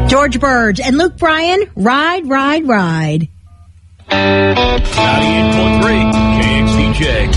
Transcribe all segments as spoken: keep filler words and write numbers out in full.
George Burge and Luke Bryan, Ride, Ride, Ride. ninety-eight point three K X D J.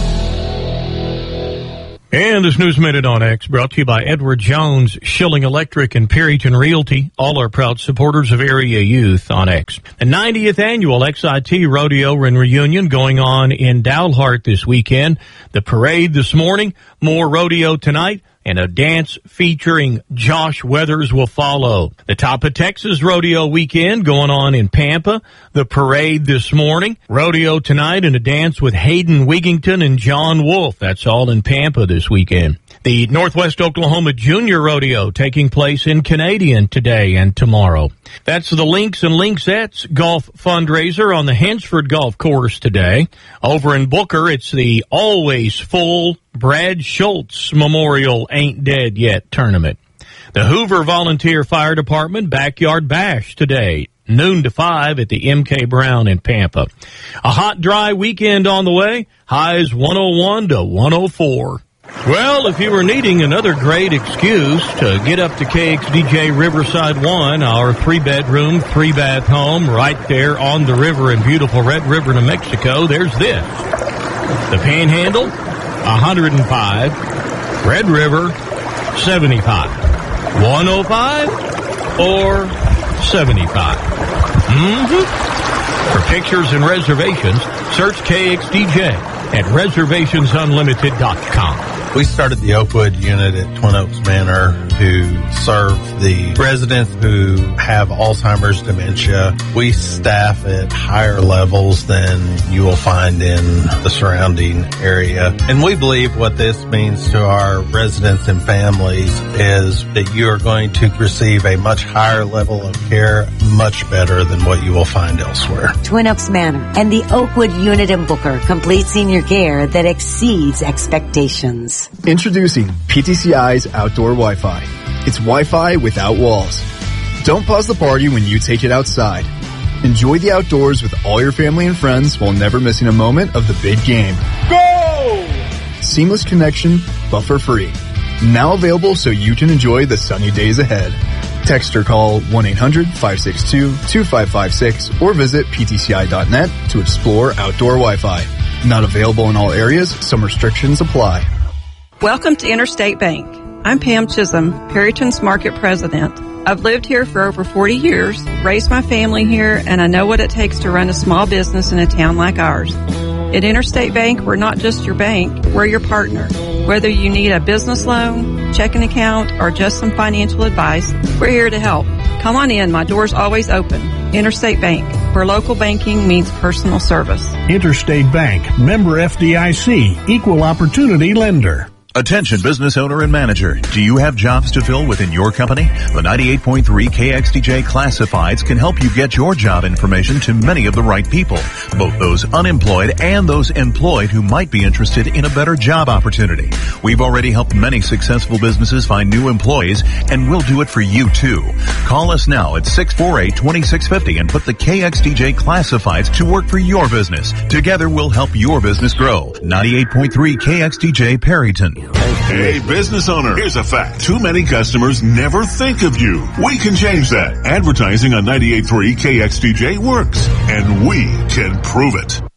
And this News Minute on X brought to you by Edward Jones, Schilling Electric, and Perryton Realty. All are proud supporters of area youth on X. The ninetieth annual X I T Rodeo and Reunion going on in Dalhart this weekend. The parade this morning, more rodeo tonight, and a dance featuring Josh Weathers will follow. The Top of Texas Rodeo weekend going on in Pampa. The parade this morning, rodeo tonight, and a dance with Hayden Wigington and John Wolf. That's all in Pampa this weekend. The Northwest Oklahoma Junior Rodeo taking place in Canadian today and tomorrow. That's the Links and Links-ettes golf fundraiser on the Hensford Golf Course today. Over in Booker, it's the always full Brad Schultz Memorial Ain't Dead Yet tournament. The Hoover Volunteer Fire Department Backyard Bash today, noon to five at the M K Brown in Pampa. A hot, dry weekend on the way. Highs one oh one to one oh four. Well, if you were needing another great excuse to get up to K X D J Riverside one, our three-bedroom, three-bath home right there on the river in beautiful Red River, New Mexico, there's this. The Panhandle, one hundred five. Red River, seventy-five. one oh five or seventy-five. Mm-hmm. For pictures and reservations, search K X D J at reservations unlimited dot com. We started the Oakwood unit at Twin Oaks Manor to serve the residents who have Alzheimer's, dementia. We staff at higher levels than you will find in the surrounding area. And we believe what this means to our residents and families is that you are going to receive a much higher level of care, much better than what you will find elsewhere. Twin Oaks Manor and the Oakwood unit in Booker, complete senior care that exceeds expectations. Introducing P T C I's Outdoor Wi-Fi. It's Wi-Fi without walls. Don't pause the party when you take it outside. Enjoy the outdoors with all your family and friends while never missing a moment of the big game. Go! Seamless connection, buffer free. Now available so you can enjoy the sunny days ahead. Text or call one eight hundred five six two two five five six or visit P T C I dot net to explore outdoor Wi-Fi. Not available in all areas. Some restrictions apply. Welcome to Interstate Bank. I'm Pam Chisholm, Perryton's market president. I've lived here for over forty years, raised my family here, and I know what it takes to run a small business in a town like ours. At Interstate Bank, we're not just your bank, we're your partner. Whether you need a business loan, checking account, or just some financial advice, we're here to help. Come on in, my door's always open. Interstate Bank, where local banking means personal service. Interstate Bank, member F D I C, equal opportunity lender. Attention business owner and manager. Do you have jobs to fill within your company? The ninety-eight point three K X D J Classifieds can help you get your job information to many of the right people, both those unemployed and those employed who might be interested in a better job opportunity. We've already helped many successful businesses find new employees, and we'll do it for you too. Call us now at six four eight, two six five zero and put the K X D J Classifieds to work for your business. Together we'll help your business grow. ninety-eight point three K X D J Perryton. Hey, business owner, here's a fact. Too many customers never think of you. We can change that. Advertising on ninety-eight point three K X D J works, and we can prove it.